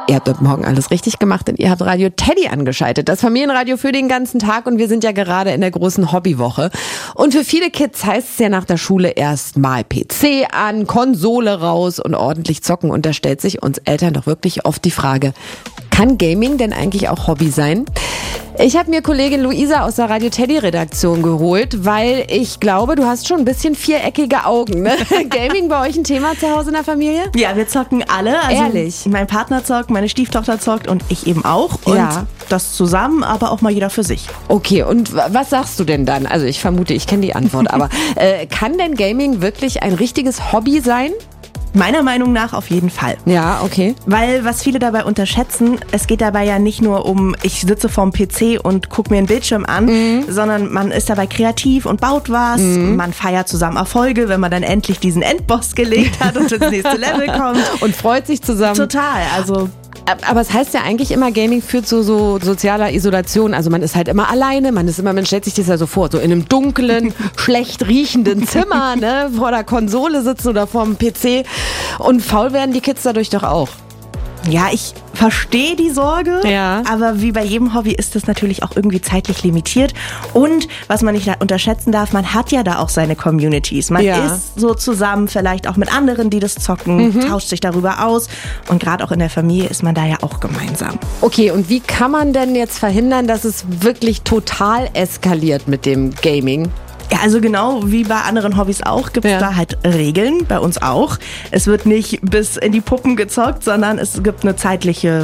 Ihr habt heute Morgen alles richtig gemacht, denn ihr habt Radio Teddy angeschaltet. Das Familienradio für den ganzen Tag, und wir sind ja gerade in der großen Hobbywoche. Und für viele Kids heißt es ja nach der Schule erst mal PC an, Konsole raus und ordentlich zocken. Und da stellt sich uns Eltern doch wirklich oft die Frage, kann Gaming denn eigentlich auch Hobby sein? Ich habe mir Kollegin Luisa aus der Radio Teddy Redaktion geholt, weil ich glaube, du hast schon ein bisschen viereckige Augen. Ne? Gaming bei euch ein Thema zu Hause in der Familie? Ja, wir zocken alle. Also ehrlich? Mein Partner zockt, meine Stieftochter zockt und ich eben auch. Und das zusammen, aber auch mal jeder für sich. Okay, und was sagst du denn dann? Also ich vermute, ich kenne die Antwort, aber kann denn Gaming wirklich ein richtiges Hobby sein? Meiner Meinung nach auf jeden Fall. Ja, okay. Weil was viele dabei unterschätzen, es geht dabei ja nicht nur um, ich sitze vorm PC und gucke mir einen Bildschirm an, sondern man ist dabei kreativ und baut was. Man feiert zusammen Erfolge, wenn man dann endlich diesen Endboss gelegt hat und ins nächste Level kommt. Und freut sich zusammen. Total, also... Aber es heißt ja eigentlich immer, Gaming führt zu so sozialer Isolation. Also man ist halt immer alleine, man stellt sich das ja so vor, so in einem dunklen, schlecht riechenden Zimmer, ne, vor der Konsole sitzen oder vor dem PC. Und faul werden die Kids dadurch doch auch. Ja, ich verstehe die Sorge, aber wie bei jedem Hobby ist es natürlich auch irgendwie zeitlich limitiert. Und was man nicht unterschätzen darf, man hat ja da auch seine Communities. Man ist so zusammen, vielleicht auch mit anderen, die das zocken, tauscht sich darüber aus. Und gerade auch in der Familie ist man da ja auch gemeinsam. Okay, und wie kann man denn jetzt verhindern, dass es wirklich total eskaliert mit dem Gaming? Ja, also genau wie bei anderen Hobbys auch gibt es da halt Regeln, bei uns auch. Es wird nicht bis in die Puppen gezockt, sondern es gibt ein zeitliches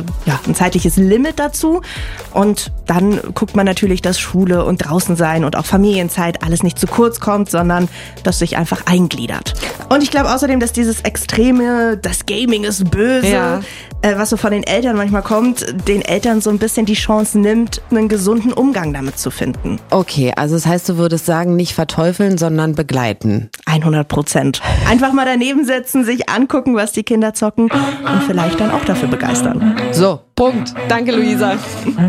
Limit dazu. Und dann guckt man natürlich, dass Schule und draußen sein und auch Familienzeit alles nicht zu kurz kommt, sondern dass sich einfach eingliedert. Und ich glaube außerdem, dass dieses extreme, das Gaming ist böse, was so von den Eltern manchmal kommt, den Eltern so ein bisschen die Chance nimmt, einen gesunden Umgang damit zu finden. Okay, also das heißt, du würdest sagen, nicht verteufeln, sondern begleiten. 100%. Einfach mal daneben setzen, sich angucken, was die Kinder zocken und vielleicht dann auch dafür begeistern. So, Punkt. Danke, Luisa.